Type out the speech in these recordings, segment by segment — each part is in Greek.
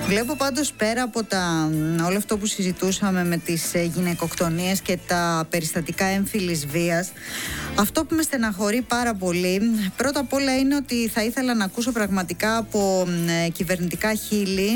Βλέπω πάντως πέρα από όλο αυτό που συζητούσαμε με τις γυναικοκτονίες και τα περιστατικά έμφυλης βίας, αυτό που με στεναχωρεί πάρα πολύ, πρώτα απ' όλα είναι ότι θα ήθελα να ακούσω πραγματικά από κυβερνητικά χείλη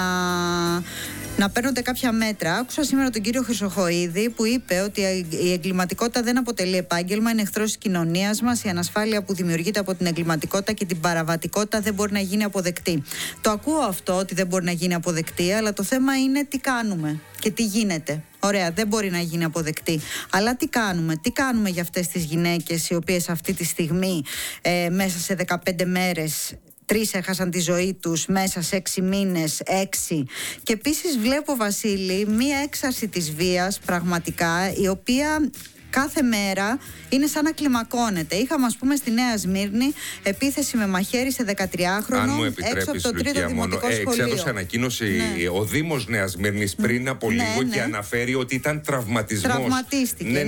να παίρνονται κάποια μέτρα. Άκουσα σήμερα τον κύριο Χρυσοχοΐδη που είπε ότι η εγκληματικότητα δεν αποτελεί επάγγελμα, είναι εχθρός της κοινωνίας μας. Η ανασφάλεια που δημιουργείται από την εγκληματικότητα και την παραβατικότητα δεν μπορεί να γίνει αποδεκτή. Το ακούω αυτό, ότι δεν μπορεί να γίνει αποδεκτή, αλλά το θέμα είναι τι κάνουμε και τι γίνεται. Ωραία, δεν μπορεί να γίνει αποδεκτή. Αλλά τι κάνουμε για αυτές τις γυναίκες οι οποίες αυτή τη στιγμή μέσα σε 15 μέρες 3 έχασαν τη ζωή τους, μέσα σε 6 μήνες 6. Και επίσης βλέπω, Βασίλη, μία έξαρση της βίας πραγματικά, η οποία κάθε μέρα είναι σαν να κλιμακώνεται. Είχαμε, ας πούμε, στη Νέα Σμύρνη επίθεση με μαχαίρι σε 13χρονο έξω από το 3ο Δημοτικό Σχολείο. Εξέδωσε ανακοίνωση ο Δήμος Νέας Σμύρνης πριν από λίγο και αναφέρει ότι ήταν τραυματισμός. Τραυματίστηκε.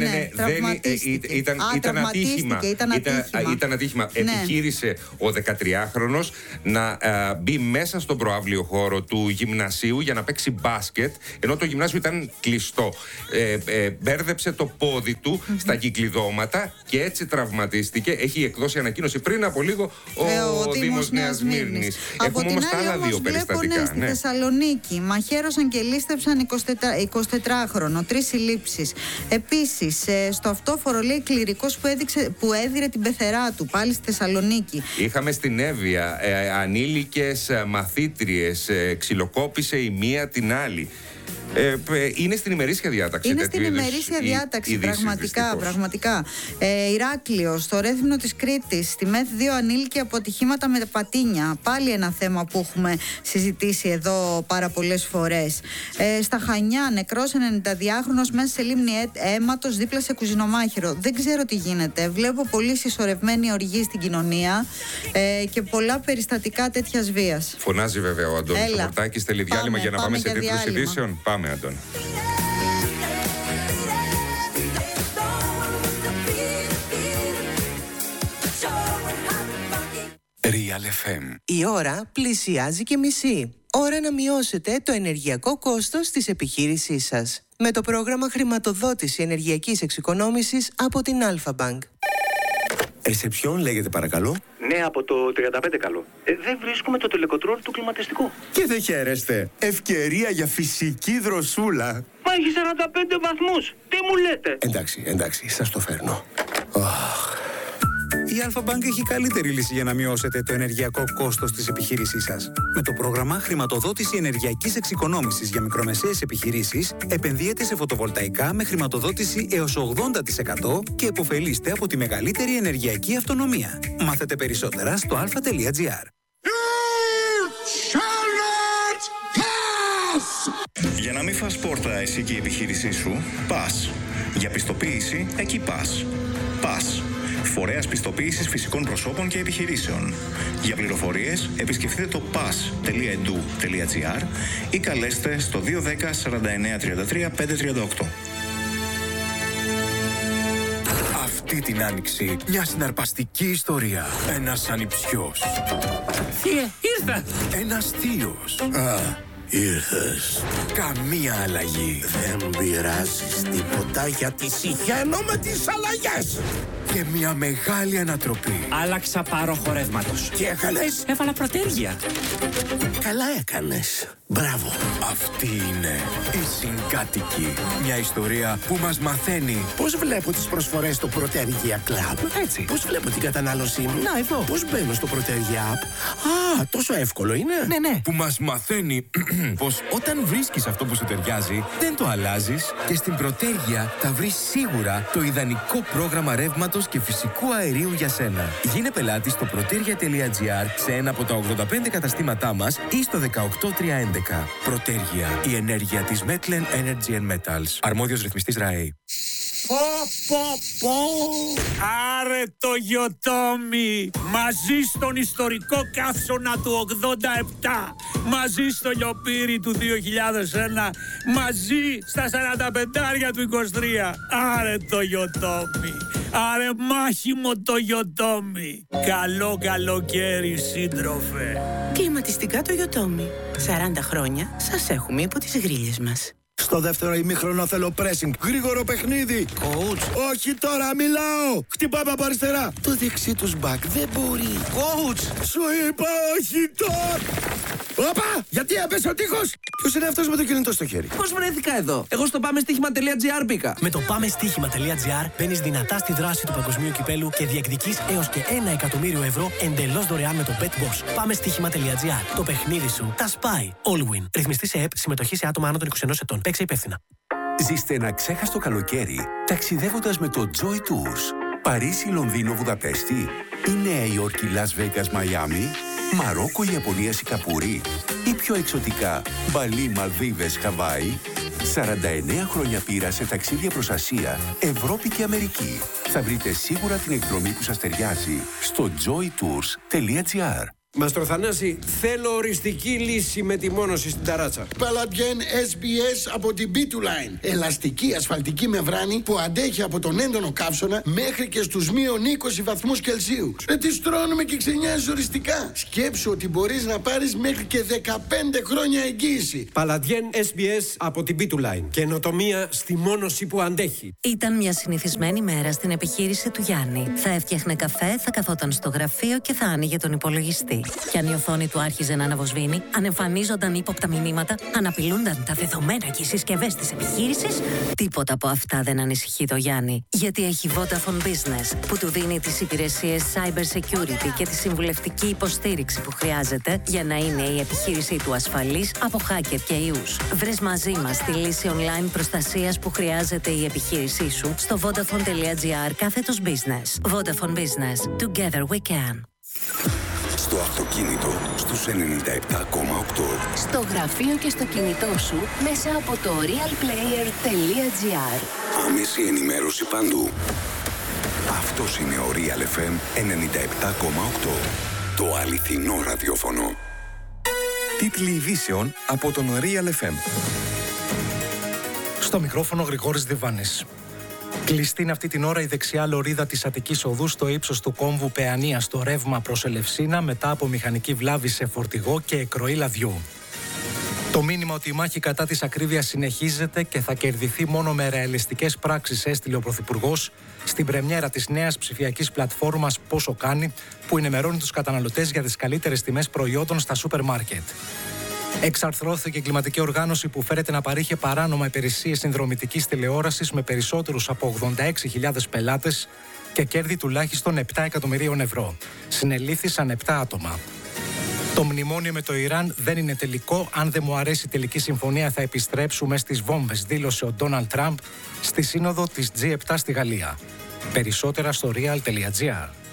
Ήταν ατύχημα. Ήταν ατύχημα. Επιχείρησε ο 13χρονος να μπει μέσα στον προαύλιο χώρο του γυμνασίου για να παίξει μπάσκετ, ενώ το γυμνάσιο ήταν κλειστό. Μπέρδεψε το πόδι του στα κυκλειδώματα και έτσι τραυματίστηκε. Έχει εκδώσει ανακοίνωση πριν από λίγο ο Δήμος Νέας Σμύρνης. Έχουμε όμως τα άλλα δύο περιστατικά. Στη Θεσσαλονίκη μαχαίρωσαν και λίστεψαν 24χρονο, 3 συλλήψεις. Επίσης, στο αυτόφορο, λέει, κληρικός που έδιρε την πεθερά του, πάλι στη Θεσσαλονίκη. Είχαμε στην Εύβοια ανήλικες μαθήτριες, ξυλοκόπησε η μία την άλλη. Είναι στην ημερήσια διάταξη. Είναι στην ημερήσια διάταξη, πραγματικά. Ηράκλειο, στο Ρέθυμνο της Κρήτης, στη ΜΕΘ 2 ανήλικοι από ατυχήματα με πατίνια. Πάλι ένα θέμα που έχουμε συζητήσει εδώ πάρα πολλές φορές. Στα Χανιά, νεκρός 92χρονος μέσα σε λίμνη αίματος δίπλα σε κουζινομάχαιρο. Δεν ξέρω τι γίνεται. Βλέπω πολύ συσσωρευμένη οργή στην κοινωνία και πολλά περιστατικά τέτοιας βίας. Φωνάζει βέβαια ο Αντώνης ο Μορτάκης. Θέλει διάλειμμα για να πάμε σε τίτλους ειδήσεων. Πάμε, Αντώνη. Real FM. Η ώρα πλησιάζει και μισή. Ώρα να μειώσετε το ενεργειακό κόστος της επιχείρησής σας. Με το πρόγραμμα χρηματοδότηση ενεργειακής εξοικονόμησης από την Alpha Bank. Σε ποιον λέγεται, παρακαλώ? Ναι, από το 35 καλό. Δεν βρίσκουμε το τελεκοτρόλ του κλιματιστικού. Και δεν χαίρεστε. Ευκαιρία για φυσική δροσούλα. Μα έχει 45 βαθμούς. Τι μου λέτε? Εντάξει, σας το φέρνω. Η Alpha Bank έχει καλύτερη λύση για να μειώσετε το ενεργειακό κόστος της επιχείρησής σας. Με το πρόγραμμα χρηματοδότηση ενεργειακής εξοικονόμησης για μικρομεσαίες επιχειρήσεις, επενδύετε σε φωτοβολταϊκά με χρηματοδότηση έως 80% και επωφελείστε από τη μεγαλύτερη ενεργειακή αυτονομία. Μάθετε περισσότερα στο alpha.gr. Για να μην φας πόρτα εσύ και η επιχείρησή σου, πας. Για πιστοποίηση, εκεί πας. Πας. Φορέας πιστοποίησης φυσικών προσώπων και επιχειρήσεων. Για πληροφορίες, επισκεφτείτε το pas.edu.gr ή καλέστε στο 210 49 33 538. Αυτή την άνοιξη, μια συναρπαστική ιστορία. Ένας ανιψιός. Ήρθα! Ένας θείος. Ήρθες. Καμία αλλαγή. Δεν πειράζεις τίποτα γιατί συχαίνω με τις αλλαγές. Και μια μεγάλη ανατροπή. Άλλαξα πάροχο ρεύματος. Τι έκανες? Έβαλα προτέρια. Καλά έκανες. Μπράβο. Αυτή είναι η Συγκάτοικη. Μια ιστορία που μας μαθαίνει πώς βλέπω τις προσφορές στο Protergia Club. Έτσι. Πώς βλέπω την κατανάλωσή μου. Να, εδώ. Πώς μπαίνω στο Protergia App. Τόσο εύκολο είναι. Ναι. Που μας μαθαίνει πως όταν βρίσκεις αυτό που σου ταιριάζει, δεν το αλλάζεις και στην Protergia θα βρεις σίγουρα το ιδανικό πρόγραμμα ρεύματος και φυσικού αερίου για σένα. Γίνε πελάτη στο protergia.gr σε ένα από τα 85 καταστήματά μας ή στο 18311. Protergia, η ενέργεια της Metlen Energy and Metals. Αρμόδιος ρυθμιστής ΡΑΕ. Άρε το Γιοτόμι! Μαζί στον ιστορικό καύσωνα του 87, μαζί στο λιοπύρι του 2001, μαζί στα 45 του 23. Άρε το Γιοτόμι! Άρε μάχημο το Γιοτόμι. Καλό καλοκαίρι, σύντροφε. Κλιματιστικά το Γιοτόμι. 40 χρόνια σας έχουμε υπό τις γρίλες μας. Στο δεύτερο ημίχρονο θέλω pressing. Γρήγορο παιχνίδι. Coach. Όχι τώρα, μιλάω. Χτυπάμε από αριστερά. Το δεξί τους μπακ δεν μπορεί. Coach. Σου είπα όχι τώρα. Όπα! Γιατί έπεσε ο τείχος! Ποιος είναι αυτός με το κινητό στο χέρι? Πώς βρέθηκα εδώ? Εγώ στο πάμεστίχημα.gr μπήκα. Με το πάμεστίχημα.gr μπαίνεις δυνατά στη δράση του παγκοσμίου κυπέλου και διεκδικείς έως και 1 εκατομμύριο ευρώ εντελώς δωρεάν με το BetBoss. Πάμεστίχημα.gr. Το παιχνίδι σου τα σπάει. Allwin. Ρυθμιστή σε ΕΠ. Συμμετοχή σε άτομα άνω των 21 ετών. Παίξε υπεύθυνα. Ζήστε ένα ξέχαστο καλοκαίρι ταξιδεύοντας με το Joy Tours. Παρίσι, Λονδίνο, Βουδαπέστη ή Νέα Υόρκη, Λας Βέγκας, Μαϊάμι. Μαρόκο, Ιαπωνία, Σιγκαπούρη ή πιο εξωτικά Μπαλί, Μαλδίβες, Χαβάη. 49 χρόνια πείρα σε ταξίδια προς Ασία, Ευρώπη και Αμερική. Θα βρείτε σίγουρα την εκδρομή που σας ταιριάζει στο joytours.gr. Μαστρο Θανάση, θέλω οριστική λύση με τη μόνωση στην ταράτσα. Παλατιέν SBS από την B2Line. Ελαστική ασφαλτική μεμβράνη που αντέχει από τον έντονο καύσωνα μέχρι και στους μείον 20 βαθμούς Κελσίου. Τι στρώνουμε και ξενιάζεις οριστικά. Σκέψου ότι μπορείς να πάρεις μέχρι και 15 χρόνια εγγύηση. Παλατιέν SBS από την B2Line. Καινοτομία στη μόνωση που αντέχει. Ήταν μια συνηθισμένη μέρα στην επιχείρηση του Γιάννη. Θα έφτιαχνε καφέ, θα καθόταν στο γραφείο και θα άνοιγε τον υπολογιστή. Και αν η οθόνη του άρχιζε να αναβοσβήνει, αν εμφανίζονταν ύποπτα μηνύματα, αν απειλούνταν τα δεδομένα και οι συσκευές της επιχείρησης, τίποτα από αυτά δεν ανησυχεί το Γιάννη. Γιατί έχει Vodafone Business, που του δίνει τις υπηρεσίες cyber security και τη συμβουλευτική υποστήριξη που χρειάζεται για να είναι η επιχείρησή του ασφαλής από hacker και ιούς. Βρες μαζί μας τη λύση online προστασίας που χρειάζεται η επιχείρησή σου στο vodafone.gr/business. Vodafone Business. Together we can. Στο αυτοκίνητο στους 97,8. Στο γραφείο και στο κινητό σου μέσα από το realplayer.gr. Άμεση ενημέρωση παντού. Αυτός είναι ο Real FM 97,8. Το αληθινό ραδιόφωνο. Τίτλοι ειδήσεων από τον Real FM. Στο μικρόφωνο Γρηγόρης Διβάνης. Κλειστή είναι αυτή την ώρα η δεξιά λωρίδα της Αττικής Οδού στο ύψος του κόμβου Παιανία στο ρεύμα προς Ελευσίνα μετά από μηχανική βλάβη σε φορτηγό και εκροή λαδιού. Το μήνυμα ότι η μάχη κατά της ακρίβειας συνεχίζεται και θα κερδιθεί μόνο με ρεαλιστικές πράξεις έστειλε ο Πρωθυπουργός στην πρεμιέρα της νέας ψηφιακής πλατφόρμας Πόσο Κάνει, που ενημερώνει τους καταναλωτές για τις καλύτερες τιμές προϊόντων στα σούπερ μάρκετ. Εξαρθρώθηκε η εγκληματική οργάνωση που φέρεται να παρήχε παράνομα υπηρεσίες συνδρομητικής τηλεόρασης με περισσότερους από 86.000 πελάτες και κέρδη τουλάχιστον 7 εκατομμυρίων ευρώ. Συνελήφθησαν 7 άτομα. Το μνημόνιο με το Ιράν δεν είναι τελικό. Αν δεν μου αρέσει η τελική συμφωνία, θα επιστρέψουμε στις βόμβες, δήλωσε ο Ντόναλντ Τραμπ στη σύνοδο της G7 στη Γαλλία. Περισσότερα στο real.gr.